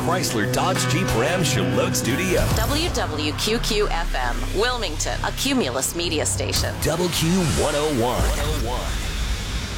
Chrysler Dodge Jeep Ram Charlotte Studio. WWQQ-FM, Wilmington, a Cumulus media station. WQ101.